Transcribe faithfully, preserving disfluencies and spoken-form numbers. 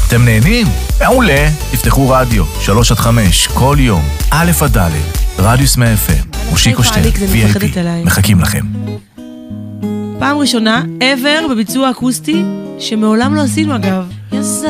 אתם נהנים? מעולה. תפתחו רדיו, שלוש עד חמש, כל יום, א' עד ד', רדיוס מאה אף אם, מושיקו שטרן, וי איי פי, מחכים לכם. פעם ראשונה, ever, בביצוע אקוסטי, שמעולם לא עשינו אגב.